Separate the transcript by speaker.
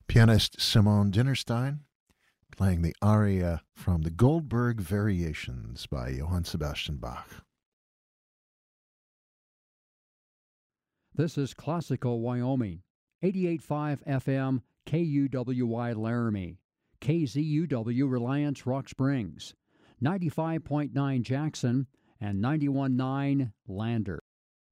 Speaker 1: Pianist Simone Dinnerstein playing the aria from the Goldberg Variations by Johann Sebastian Bach.
Speaker 2: This is Classical Wyoming, 88.5 FM KUWY Laramie, KZUW Reliance Rock Springs, 95.9 Jackson, and 91.9 Lander.